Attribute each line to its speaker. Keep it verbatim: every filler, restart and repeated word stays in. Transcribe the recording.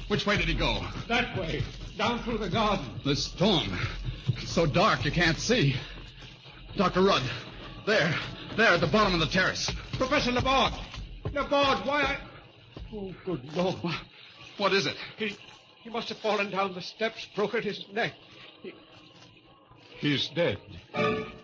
Speaker 1: Which way did he go?
Speaker 2: That way. Down through the garden.
Speaker 1: The storm. It's so dark you can't see. Doctor Rudd. There. There at the bottom of the terrace.
Speaker 2: Professor Laborde. Laborde, why I... Oh, good Lord.
Speaker 1: What is it?
Speaker 2: He, he must have fallen down the steps, broken his neck. He, he's dead.